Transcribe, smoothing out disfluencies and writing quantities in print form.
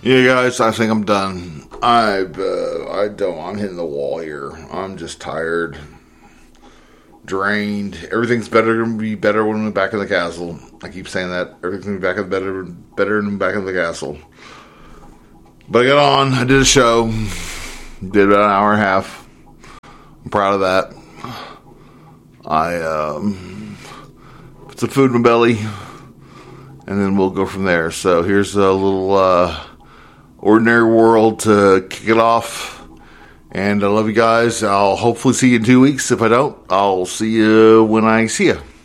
Yeah, guys, I think I'm done. I'm hitting the wall here. I'm just tired, drained. Everything's going to be better when we're back in the castle. I keep saying that. Everything's going to be better when we're back in the castle. But I got on. I did a show. Did about an hour and a half. I'm proud of that. I put some food in my belly, and then we'll go from there. So here's a little Ordinary World to kick it off. And I love you guys. I'll hopefully see you in 2 weeks. If I don't, I'll see you when I see you.